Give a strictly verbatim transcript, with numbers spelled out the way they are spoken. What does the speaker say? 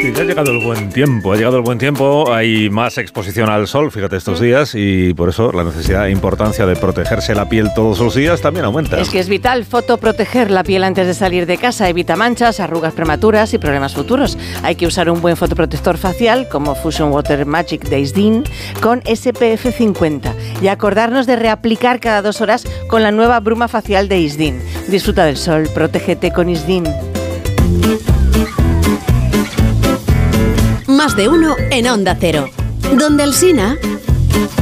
Sí, ya ha llegado el buen tiempo, ha llegado el buen tiempo, hay más exposición al sol, fíjate, estos días, y por eso la necesidad e importancia de protegerse la piel todos los días también aumenta. Es que es vital fotoproteger la piel antes de salir de casa, evita manchas, arrugas prematuras y problemas futuros. Hay que usar un buen fotoprotector facial como Fusion Water Magic de Isdin con S P F cincuenta y acordarnos de reaplicar cada dos horas con la nueva bruma facial de Isdin. Disfruta del sol, protégete con Isdin. Más de uno en Onda Cero. Donde Alsina.